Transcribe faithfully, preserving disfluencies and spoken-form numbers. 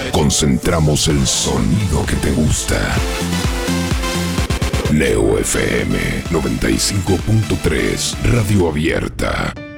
Concentramos el sonido que te gusta. Neo F M noventa y cinco punto tres, Radio Abierta.